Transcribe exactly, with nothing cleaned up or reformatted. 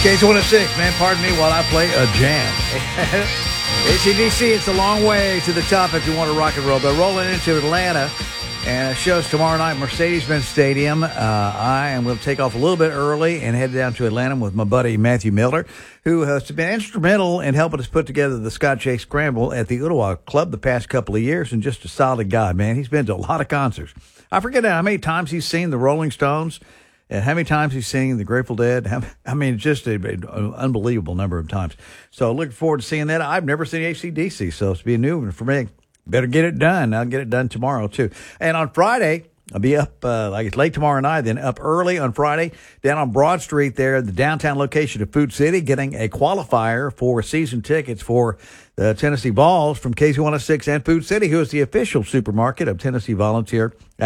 K one oh six, man, pardon me while I play a jam. A C D C, it's a long way to the top if you want to rock and roll. They're rolling into Atlanta, and it shows tomorrow night, Mercedes-Benz Stadium. Uh, I am going to take off a little bit early and head down to Atlanta with my buddy Matthew Miller, who has been instrumental in helping us put together the Scott Jay Scramble at the Ottawa Club the past couple of years, and just a solid guy, man. He's been to a lot of concerts. I forget how many times he's seen the Rolling Stones, and how many times he's seen the Grateful Dead. I mean, just an unbelievable number of times. So looking forward to seeing that. I've never seen A C D C, so it's be a new one for me. Better get it done. I'll get it done tomorrow, too. And on Friday, I'll be up, uh, like it's late tomorrow night, then up early on Friday, down on Broad Street there, the downtown location of Food City, getting a qualifier for season tickets for the Tennessee Vols from K Z one oh six and Food City, who is the official supermarket of Tennessee Volunteer